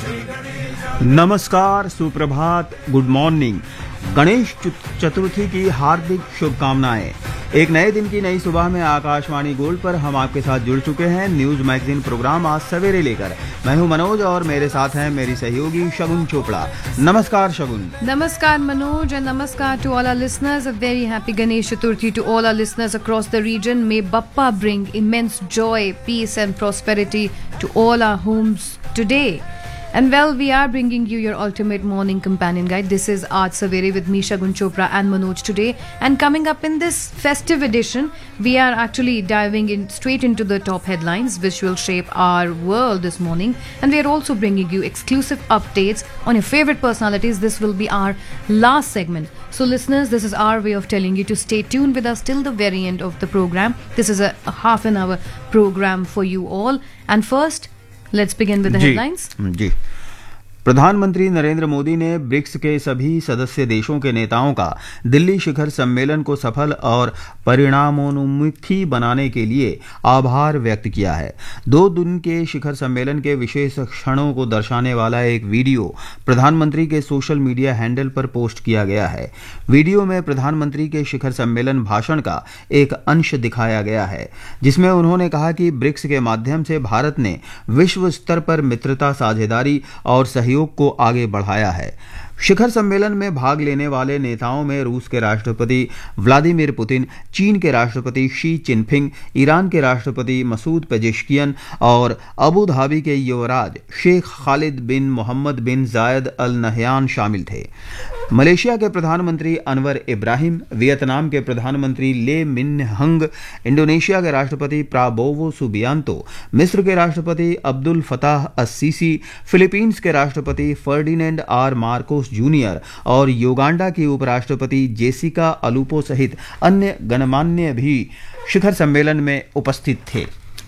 नमस्कार, सुप्रभात, good morning. Ganesh Chaturthi की हार्दिक शुभकामनाएं। एक नए दिन की नई सुबह में आकाशवाणी गोल्ड पर हम आपके साथ जुड़ चुके हैं न्यूज मैगजीन प्रोग्राम आज सवेरे लेकर। मैं हूं मनोज और मेरे साथ हैं मेरी सहयोगी शगुन चोपड़ा। नमस्कार शगुन। Namaskar Manoj and namaskar to all our listeners. A very happy Ganesh Chaturthi to all our listeners across the region. May Bappa bring immense joy, peace and prosperity to all our homes today. And well, we are bringing you your ultimate morning companion guide. This is Aaj Savere with me, Shagun Chopra and Manoj today. And coming up in this festive edition, we are actually diving in straight into the top headlines which will shape our world this morning. And we are also bringing you exclusive updates on your favorite personalities. This will be our last segment. So listeners, this is our way of telling you to stay tuned with us till the very end of the program. This is a half an hour program for you all. And first, let's begin with the headlines. जी। प्रधानमंत्री नरेंद्र मोदी ने BRICS के सभी सदस्य देशों के नेताओं का दिल्ली शिखर सम्मेलन को सफल और परिणामोन्मुखी बनाने के लिए आभार व्यक्त किया है। 2 दिन के शिखर सम्मेलन के विशेष क्षणों को दर्शाने वाला एक वीडियो प्रधानमंत्री के सोशल मीडिया हैंडल पर पोस्ट किया गया है। वीडियो में प्रधानमंत्री के शिखर सम्मेलन भाषण का एक अंश दिखाया गया है, जिसमें उन्होंने कहा कि ब्रिक्स के माध्यम से भारत ने विश्व स्तर पर मित्रता, साझेदारी और सहयोग को आगे बढ़ाया है। शिखर सम्मेलन में भाग लेने वाले नेताओं में रूस के राष्ट्रपति व्लादिमीर पुतिन, चीन के राष्ट्रपति शी चिनफिंग, ईरान के राष्ट्रपति मसूद पेजेश्कियन और अबू धाबी के युवराज शेख खालिद बिन मोहम्मद बिन जायद अल नहयान शामिल थे। मलेशिया के प्रधानमंत्री अनवर इब्राहिम, वियतनाम के प्रधानमंत्री ले मिन हंग, इंडोनेशिया के राष्ट्रपति प्राबोवो सुबियांतो, मिस्र के राष्ट्रपति अब्दुल फताह अस-सीसी, फिलीपींस के राष्ट्रपति फर्डिनेंड आर मार्कोस जूनियर और युगांडा की उपराष्ट्रपति जेसिका अलूपो सहित अन्य गणमान्य भी शिखर सम्मेलन में उपस्थित थे।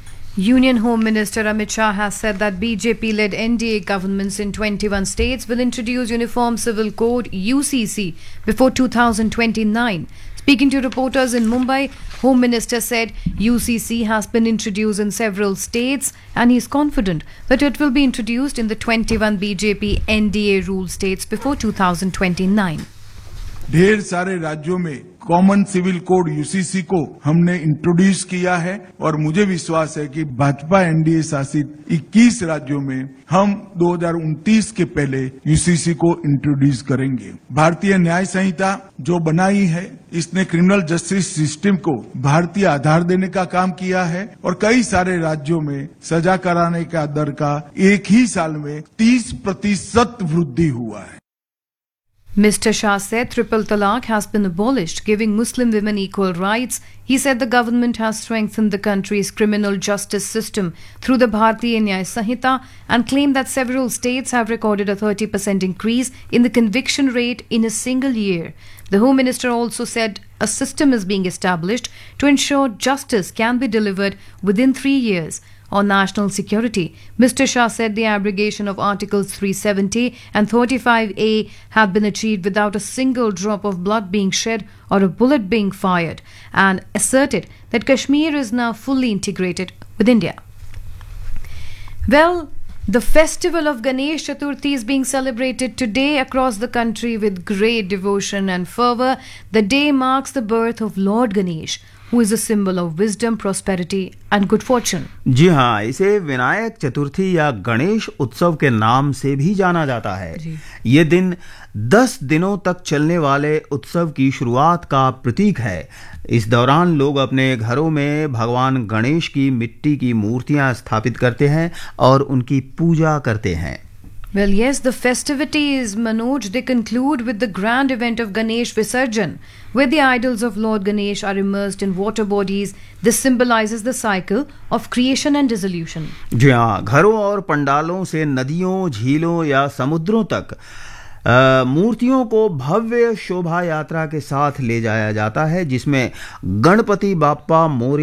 Union Home Minister Amit Shah has said that BJP-led NDA governments in 21 states will introduce Uniform Civil Code (UCC) before 2029. Speaking to reporters in Mumbai, Home Minister said UCC has been introduced in several states and he is confident that it will be introduced in the 21 BJP NDA rule states before 2029. ढेर सारे राज्यों में common civil code UCC को हमने introduce किया है और मुझे विश्वास है कि भाजपा एनडीए शासित 21 राज्यों में हम 2029 के पहले यूसीसी को इंट्रोड्यूस करेंगे। भारतीय न्याय संहिता जो बनाई है, इसने क्रिमिनल जस्टिस सिस्टम को भारतीय आधार देने का काम किया है और कई सारे राज्यों में सजा कराने का दर का एक ही साल में 30% वृद्धि हुआ है। Mr. Shah said triple talaq has been abolished, giving Muslim women equal rights. He said the government has strengthened the country's criminal justice system through the Bharatiya Nyaya Sanhita and claimed that several states have recorded a 30% increase in the conviction rate in a single year. The Home Minister also said a system is being established to ensure justice can be delivered within 3 years. On national security, Mr. Shah said the abrogation of Articles 370 and 35A have been achieved without a single drop of blood being shed or a bullet being fired, and asserted that Kashmir is now fully integrated with India. Well, the festival of Ganesh Chaturthi is being celebrated today across the country with great devotion and fervour. The day marks the birth of Lord Ganesh, who is a symbol of wisdom, prosperity and good fortune. जी हाँ, इसे विनायक चतुर्थी या गणेश उत्सव के नाम से भी जाना जाता है। ये दिन 10 दिनों तक चलने वाले उत्सव की शुरुआत का प्रतीक है। इस दौरान लोग अपने घरों में भगवान गणेश की मिट्टी की मूर्तियां स्थापित करते हैं और उनकी पूजा करते हैं। Well, yes, the festivities, Manoj, they conclude with the grand event of Ganesh Visarjan, where the idols of Lord Ganesh are immersed in water bodies. This symbolizes the cycle of creation and dissolution. जी हाँ, घरों और पंडालों से नदियों, झीलों या समुद्रों तक मूर्तियों को भव्य शोभा यात्रा के साथ ले जाया जाता है, जिसमें गणपति बाप्पा मोरया